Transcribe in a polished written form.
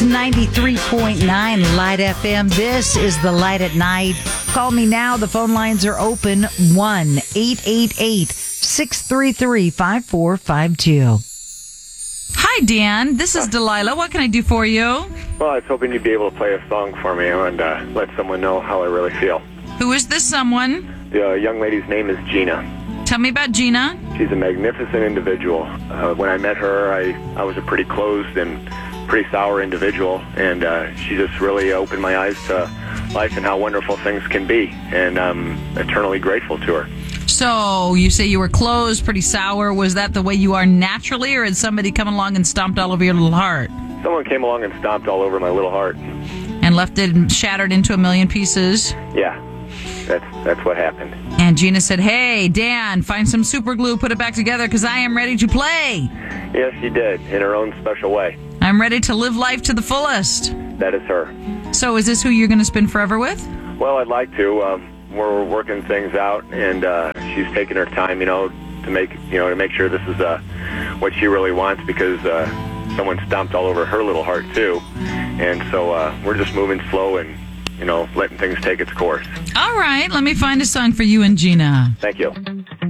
It's 93.9 Light FM. This is the Light at Night. Call me now. The phone lines are open. 1-888-633-5452. Hi, Dan. This is Delilah. What can I do for you? Well, I was hoping you'd be able to play a song for me and let someone know how I really feel. Who is this someone? The young lady's name is Gina. Tell me about Gina. She's a magnificent individual. When I met her, I was a pretty closed and pretty sour individual, and she just really opened my eyes to life and how wonderful things can be, and I'm eternally grateful to her. So, you say you were closed, pretty sour. Was that the way you are naturally, or had somebody come along and stomped all over your little heart? Someone came along and stomped all over my little heart. And left it shattered into a million pieces? Yeah, that's what happened. And Gina said, hey, Dan, find some super glue, put it back together, because I am ready to play. Yes, she did, in her own special way. I'm ready to live life to the fullest. That is her. So is this who you're going to spend forever with? Well, I'd like to. We're working things out, and she's taking her time, to make sure this is what she really wants, because someone stomped all over her little heart too, and so we're just moving slow and letting things take its course. All right, let me find a song for you and Gina. Thank you.